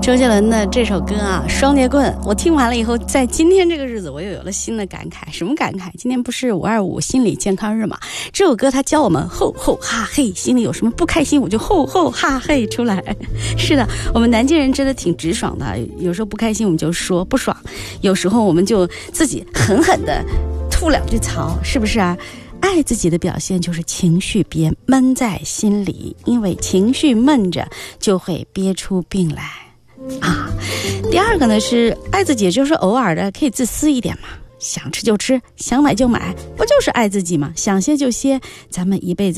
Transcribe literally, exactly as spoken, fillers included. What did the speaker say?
周杰伦的这首歌啊，双截棍，我听完了以后，在今天这个日子我又有了新的感慨。什么感慨？今天不是五二五心理健康日嘛，这首歌它教我们吼吼哈嘿，心里有什么不开心我就吼吼哈嘿出来。是的，我们南京人真的挺直爽的，有时候不开心我们就说不爽，有时候我们就自己狠狠的吐两句槽，是不是啊？爱自己的表现就是情绪别闷在心里，因为情绪闷着就会憋出病来啊。第二个呢是爱自己，就是偶尔的可以自私一点嘛，想吃就吃，想买就买，不就是爱自己吗？想歇就歇，咱们一辈子